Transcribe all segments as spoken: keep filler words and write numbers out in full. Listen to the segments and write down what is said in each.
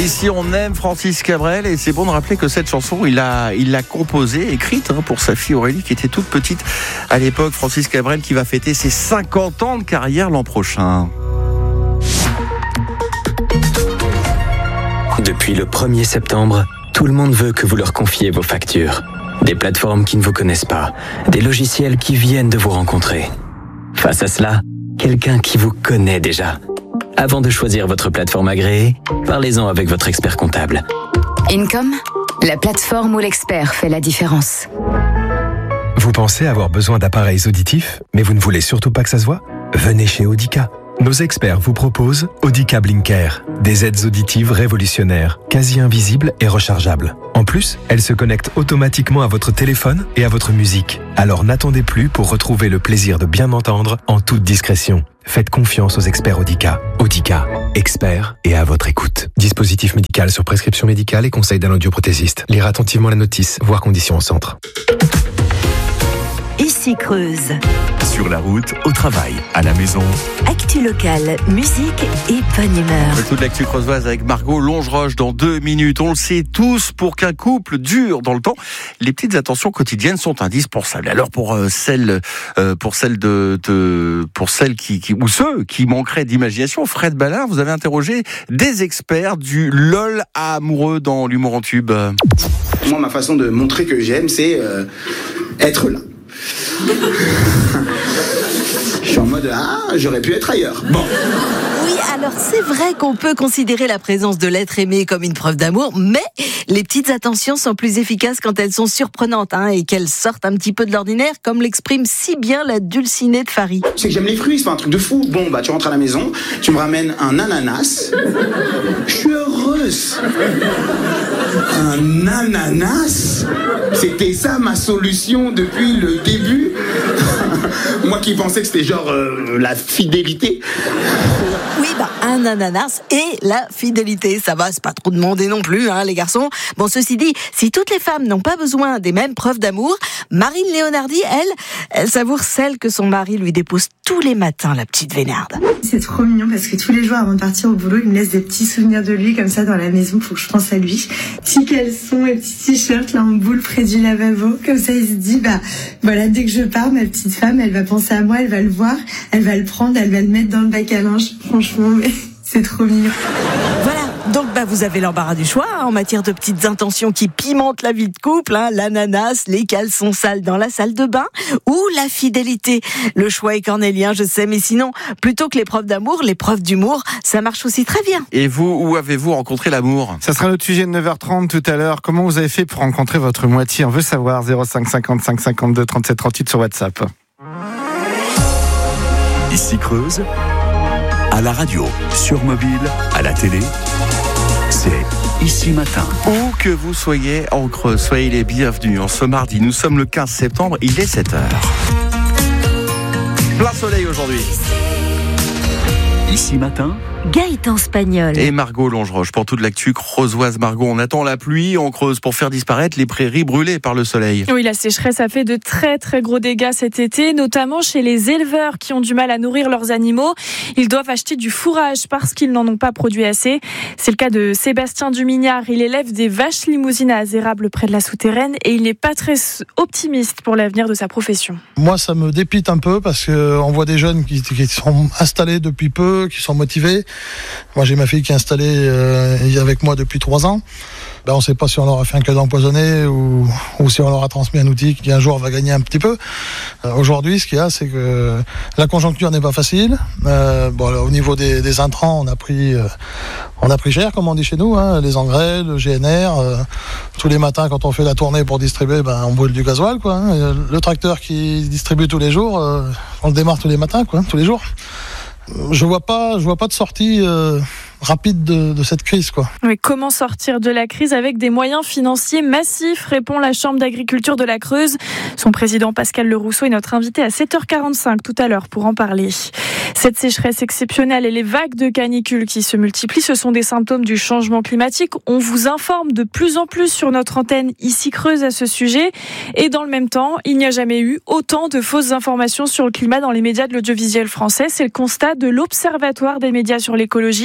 Ici, on aime Francis Cabrel et c'est bon de rappeler que cette chanson, il l'a il l'a composée, écrite hein, pour sa fille Aurélie qui était toute petite à l'époque. Francis Cabrel qui va fêter ses cinquante ans de carrière l'an prochain. Depuis le premier septembre, tout le monde veut que vous leur confiez vos factures. Des plateformes qui ne vous connaissent pas, des logiciels qui viennent de vous rencontrer. Face à cela, quelqu'un qui vous connaît déjà. Avant de choisir votre plateforme agréée, parlez-en avec votre expert comptable. Income, la plateforme où l'expert fait la différence. Vous pensez avoir besoin d'appareils auditifs, mais vous ne voulez surtout pas que ça se voit ? Venez chez Audica. Nos experts vous proposent Audica Blinker, des aides auditives révolutionnaires, quasi invisibles et rechargeables. En plus, elles se connectent automatiquement à votre téléphone et à votre musique. Alors n'attendez plus pour retrouver le plaisir de bien entendre en toute discrétion. Faites confiance aux experts Audica. Audica, experts et à votre écoute. Dispositif médical sur prescription médicale et conseil d'un audioprothésiste. Lire attentivement la notice, voir conditions au centre. Ici Creuse. Sur la route, au travail, à la maison. Actu locale, musique et bonne humeur. Toute l'actu creusoise avec Margot Longeroche dans deux minutes. On le sait tous, pour qu'un couple dure dans le temps, les petites attentions quotidiennes sont indispensables. Alors pour euh, celles, euh, pour celles de, de, pour celles qui, qui, ou ceux qui manqueraient d'imagination, Fred Ballard, vous avez interrogé des experts du LOL à amoureux dans l'humour en tube. Moi, ma façon de montrer que j'aime, c'est euh, être là. Je suis en mode ah, j'aurais pu être ailleurs. Bon. Oui, alors c'est vrai qu'on peut considérer la présence de l'être aimé comme une preuve d'amour, mais les petites attentions sont plus efficaces quand elles sont surprenantes hein, et qu'elles sortent un petit peu de l'ordinaire, comme l'exprime si bien la dulcinée de Farid. C'est que j'aime les fruits, c'est pas un truc de fou. Bon, bah tu rentres à la maison, tu me ramènes un ananas. Je suis heureuse. Un ananas ? C'était ça ma solution depuis le début. Moi qui pensais que c'était genre euh, la fidélité. Oui, bah un ananas et la fidélité, ça va, c'est pas trop demandé non plus, hein, les garçons. Bon, ceci dit, si toutes les femmes n'ont pas besoin des mêmes preuves d'amour, Marine Léonardi, elle, elle savoure celle que son mari lui dépose tous les matins, la petite Vénarde. C'est trop mignon parce que tous les jours avant de partir au boulot, il me laisse des petits souvenirs de lui comme ça dans la maison, faut que je pense à lui. Petits caleçons et petits t-shirts là en boule près du lavabo, comme ça il se dit bah voilà, dès que je pars, ma petite femme, elle va penser à moi, elle va le voir, elle va le prendre, elle va le mettre dans le bac à linge. Franchement, mais c'est trop mignon. Voilà. Donc bah vous avez l'embarras du choix hein, en matière de petites intentions qui pimentent la vie de couple, hein, l'ananas, les caleçons sales dans la salle de bain ou la fidélité. Le choix est cornélien, je sais, mais sinon, plutôt que les preuves d'amour, les preuves d'humour, ça marche aussi très bien. Et vous, où avez-vous rencontré l'amour ? Ça sera notre sujet de neuf heures trente tout à l'heure. Comment vous avez fait pour rencontrer votre moitié ? On veut savoir. zéro cinq cinquante-cinq cinquante-deux trente-sept trente-huit sur WhatsApp. Ici Creuse, à la radio, sur mobile, à la télé. C'est Ici Matin. Où que vous soyez en Creuse, soyez les bienvenus. En ce mardi, nous sommes le quinze septembre, il est sept heures. Plein soleil aujourd'hui. Ici Matin, Gaëtan Spagnol. Et Margot Longeroche pour toute l'actu creusoise. Margot, on attend la pluie en Creuse pour faire disparaître les prairies brûlées par le soleil. Oui, la sécheresse a fait de très très gros dégâts cet été, notamment chez les éleveurs qui ont du mal à nourrir leurs animaux. Ils doivent acheter du fourrage parce qu'ils n'en ont pas produit assez. C'est le cas de Sébastien Dumignard. Il élève des vaches limousines à Azérable près de la Souterraine et il n'est pas très optimiste pour l'avenir de sa profession. Moi, ça me dépite un peu parce qu'on voit des jeunes qui, qui sont installés depuis peu, qui sont motivés. Moi, j'ai ma fille qui est installée euh, avec moi depuis trois ans. Ben, on ne sait pas si on leur a fait un cadeau empoisonné ou, ou si on leur a transmis un outil qui un jour va gagner un petit peu. Euh, aujourd'hui, ce qu'il y a, c'est que la conjoncture n'est pas facile. Euh, bon, alors, au niveau des, des intrants, on a pris, euh, on a pris cher, comme on dit chez nous, hein, les engrais, le G N R. Euh, tous les matins, quand on fait la tournée pour distribuer, ben, on brûle du gasoil, quoi. Hein. Le tracteur qui distribue tous les jours, euh, on le démarre tous les matins, quoi, tous les jours. Je vois pas, je vois pas de sortie euh, rapide de, de cette crise, quoi. Mais comment sortir de la crise avec des moyens financiers massifs, répond la Chambre d'agriculture de la Creuse. Son président Pascal Lerousseau est notre invité à sept heures quarante-cinq tout à l'heure pour en parler. Cette sécheresse exceptionnelle et les vagues de canicule qui se multiplient, ce sont des symptômes du changement climatique. On vous informe de plus en plus sur notre antenne Ici Creuse à ce sujet. Et dans le même temps, il n'y a jamais eu autant de fausses informations sur le climat dans les médias de l'audiovisuel français. C'est le constat de l'Observatoire des médias sur l'écologie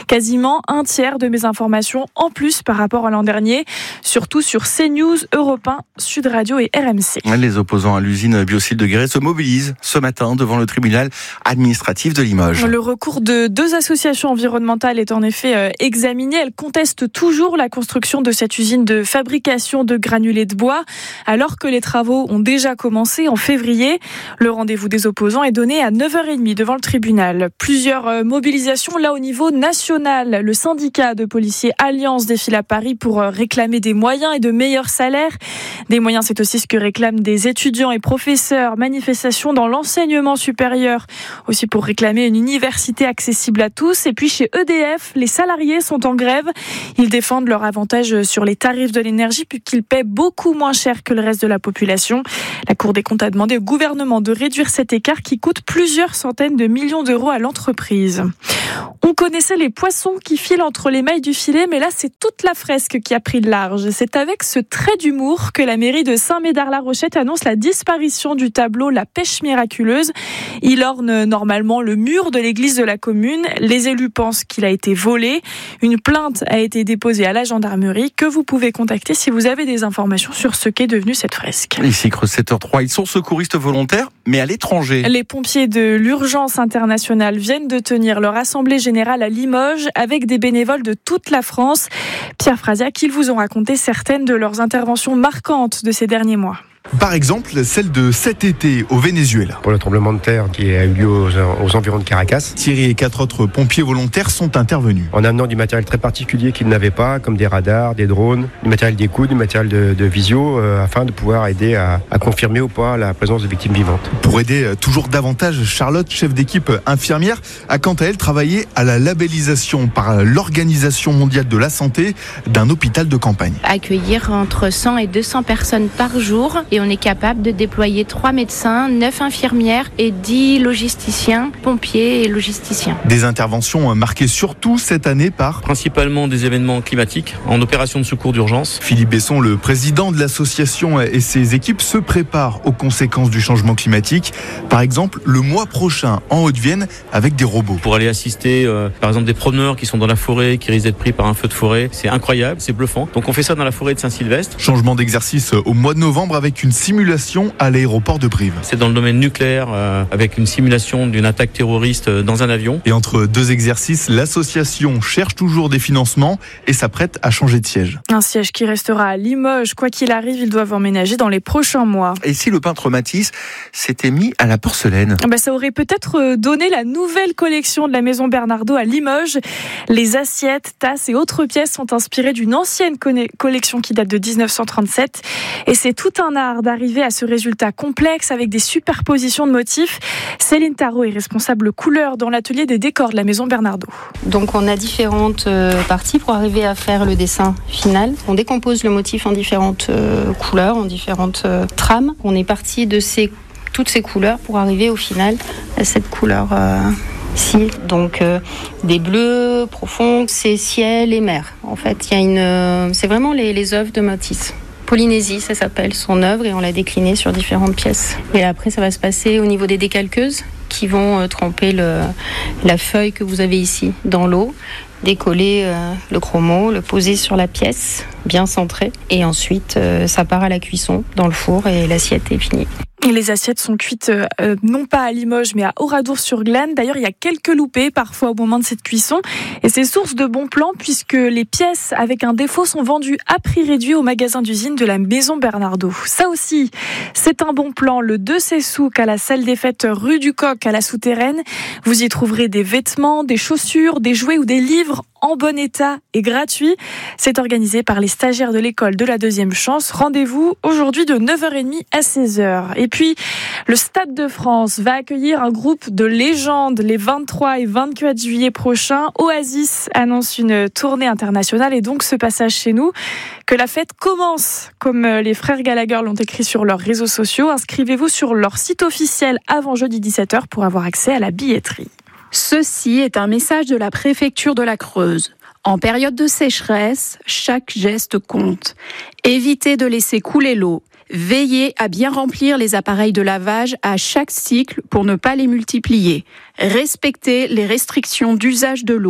Quasiment un tiers de mes informations en plus par rapport à l'an dernier, surtout sur CNews, Europe un, Sud Radio et R M C. Les opposants à l'usine Biocide de Guéret se mobilisent ce matin devant le tribunal administratif de Limoges. Le recours de deux associations environnementales est en effet examiné. Elles contestent toujours la construction de cette usine de fabrication de granulés de bois, alors que les travaux ont déjà commencé en février. Le rendez-vous des opposants est donné à neuf heures trente devant le tribunal. Plusieurs mobilisations là au niveau national. Le syndicat de policiers Alliance défile à Paris pour réclamer des moyens et de meilleurs salaires. Des moyens, c'est aussi ce que réclament des étudiants et professeurs. Manifestation dans l'enseignement supérieur, aussi pour réclamer une université accessible à tous. Et puis chez E D F, les salariés sont en grève. Ils défendent leur avantage sur les tarifs de l'énergie puisqu'ils paient beaucoup moins cher que le reste de la population. La Cour des comptes a demandé au gouvernement de réduire cet écart qui coûte plusieurs centaines de millions d'euros à l'entreprise. On connaissait les poissons qui filent entre les mailles du filet, mais là c'est toute la fresque qui a pris le large. C'est avec ce trait d'humour que la mairie de Saint-Médard-la-Rochette annonce la disparition du tableau La Pêche Miraculeuse. Il orne normalement le mur de l'église de la commune. Les élus pensent qu'il a été volé. Une plainte a été déposée à la gendarmerie que vous pouvez contacter si vous avez des informations sur ce qu'est devenu cette fresque. Ici, Creuse sept heures trois, ils sont secouristes volontaires, mais à l'étranger. Les pompiers de l'urgence internationale viennent de tenir leur assemblée générale à Limoges avec des bénévoles de toute la France. Pierre Frasiac, ils vous ont raconté certaines de leurs interventions marquantes de ces derniers mois. Par exemple, celle de cet été au Venezuela. Pour le tremblement de terre qui a eu lieu aux, aux environs de Caracas. Thierry et quatre autres pompiers volontaires sont intervenus. En amenant du matériel très particulier qu'ils n'avaient pas, comme des radars, des drones, du matériel d'écoute, du matériel de, de visio, euh, afin de pouvoir aider à, à confirmer ou pas la présence de victimes vivantes. Pour aider toujours davantage, Charlotte, chef d'équipe infirmière, a quant à elle travaillé à la labellisation par l'Organisation mondiale de la santé d'un hôpital de campagne. Accueillir entre cent et deux cents personnes par jour. Et on est capable de déployer trois médecins, neuf infirmières et dix logisticiens, pompiers et logisticiens. Des interventions marquées surtout cette année par... Principalement des événements climatiques en opération de secours d'urgence. Philippe Besson, le président de l'association et ses équipes se préparent aux conséquences du changement climatique. Par exemple, le mois prochain en Haute-Vienne avec des robots. Pour aller assister euh, par exemple des promeneurs qui sont dans la forêt, qui risquent d'être pris par un feu de forêt. C'est incroyable, c'est bluffant. Donc on fait ça dans la forêt de Saint-Sylvestre. Changement d'exercice au mois de novembre avec une simulation à l'aéroport de Brive. C'est dans le domaine nucléaire euh, avec une simulation d'une attaque terroriste dans un avion. Et entre deux exercices, l'association cherche toujours des financements et s'apprête à changer de siège. Un siège qui restera à Limoges. Quoi qu'il arrive, ils doivent emménager dans les prochains mois. Et si le peintre Matisse s'était mis à la porcelaine ? Ben, ça aurait peut-être donné la nouvelle collection de la Maison Bernardaud à Limoges. Les assiettes, tasses et autres pièces sont inspirées d'une ancienne collection qui date de dix-neuf cent trente-sept. Et c'est tout un art d'arriver à ce résultat complexe avec des superpositions de motifs. Céline Tarot est responsable couleur dans l'atelier des décors de la Maison Bernardaud. Donc on a différentes euh, parties pour arriver à faire le dessin final. On décompose le motif en différentes euh, couleurs, en différentes euh, trames. On est parti de ces, toutes ces couleurs pour arriver au final à cette couleur euh, ici. Donc euh, des bleus profonds, c'est ciel et mer. En fait, il y a une, euh, c'est vraiment les, les œuvres de Matisse. Polynésie, ça s'appelle son œuvre et on l'a déclinée sur différentes pièces. Et après, ça va se passer au niveau des décalqueuses qui vont euh, tremper le, la feuille que vous avez ici dans l'eau, décoller euh, le chromo, le poser sur la pièce, bien centré. Et ensuite, euh, ça part à la cuisson dans le four et l'assiette est finie. Et les assiettes sont cuites euh, non pas à Limoges mais à Oradour-sur-Glane. D'ailleurs, il y a quelques loupés parfois au moment de cette cuisson. Et c'est source de bons plans puisque les pièces avec un défaut sont vendues à prix réduit au magasin d'usine de la Maison Bernardaud. Ça aussi, c'est un bon plan. Le deux Sessouk à la salle des fêtes rue du Coq à la Souterraine. Vous y trouverez des vêtements, des chaussures, des jouets ou des livres en bon état et gratuit. C'est organisé par les stagiaires de l'école de la deuxième chance. Rendez-vous aujourd'hui de neuf heures trente à seize heures. Et puis, le Stade de France va accueillir un groupe de légendes les vingt-trois et vingt-quatre juillet prochains. Oasis annonce une tournée internationale et donc ce passage chez nous. Que la fête commence, comme les frères Gallagher l'ont écrit sur leurs réseaux sociaux. Inscrivez-vous sur leur site officiel avant jeudi dix-sept heures pour avoir accès à la billetterie. Ceci est un message de la préfecture de la Creuse. En période de sécheresse, chaque geste compte. Évitez de laisser couler l'eau. Veillez à bien remplir les appareils de lavage à chaque cycle pour ne pas les multiplier. Respectez les restrictions d'usage de l'eau.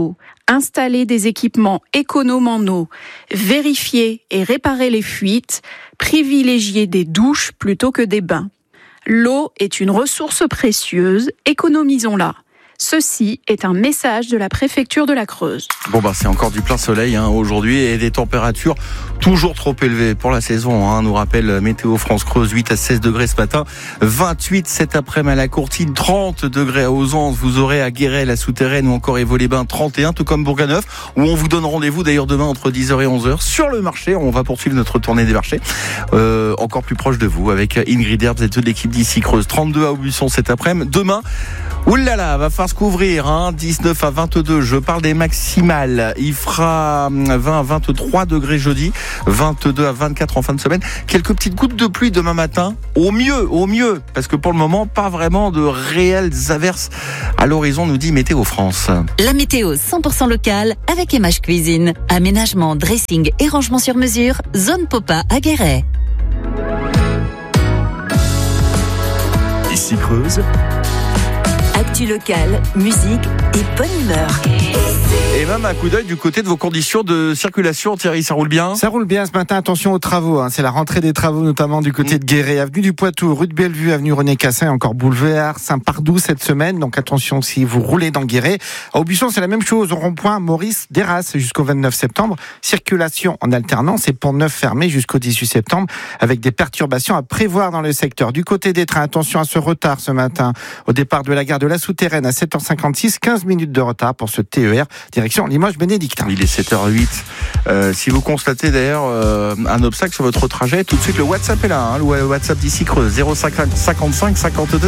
Installer des équipements économes en eau, vérifier et réparer les fuites, privilégier des douches plutôt que des bains. L'eau est une ressource précieuse, économisons-la. Ceci est un message de la préfecture de la Creuse. Bon bah c'est encore du plein soleil hein, aujourd'hui et des températures toujours trop élevées pour la saison, hein, nous rappelle Météo France Creuse, huit à seize degrés ce matin, vingt-huit cet après-midi à la Courtine, trente degrés à Ozance, vous aurez à Guéret, la Souterraine ou encore Évaux-les-Bains trente et un, tout comme Bourganeuf, où on vous donne rendez-vous d'ailleurs demain entre dix heures et onze heures sur le marché. On va poursuivre notre tournée des marchés euh, encore plus proche de vous avec Ingrid Herbs et toute l'équipe d'ici Creuse. trente-deux à Aubusson cet après-midi, demain oulala, va falloir se couvrir, hein, dix-neuf à vingt-deux, je parle des maximales. Il fera vingt à vingt-trois degrés jeudi, vingt-deux à vingt-quatre en fin de semaine. Quelques petites gouttes de pluie demain matin, au mieux, au mieux, parce que pour le moment, pas vraiment de réelles averses à l'horizon, nous dit Météo France. La météo cent pour cent locale avec Emage Cuisine. Aménagement, dressing et rangement sur mesure, zone Popa à Guéret. Ici Creuse. Actu locale, musique et bonne humeur. Et même un coup d'œil du côté de vos conditions de circulation, Thierry, ça roule bien ? Ça roule bien ce matin, attention aux travaux, hein. C'est la rentrée des travaux notamment du côté de Guéret, avenue du Poitou, rue de Bellevue, avenue René Cassin, encore boulevard Saint-Pardoux cette semaine, donc attention si vous roulez dans Guéret. À Aubusson, c'est la même chose, au rond-point Maurice Derras jusqu'au vingt-neuf septembre, circulation en alternance et pont neuf fermé jusqu'au dix-huit septembre, avec des perturbations à prévoir dans le secteur. Du côté des trains, attention à ce retard ce matin, au départ de la gare de la Souterraine à sept heures cinquante-six, quinze minutes de retard pour ce T E R, direction Limoges-Bénédictin. Il est sept heures huit. Euh, si vous constatez d'ailleurs euh, un obstacle sur votre trajet, tout de suite le WhatsApp est là, hein, le WhatsApp d'ici Creuse, zéro cinq cinquante-cinq cinquante-deux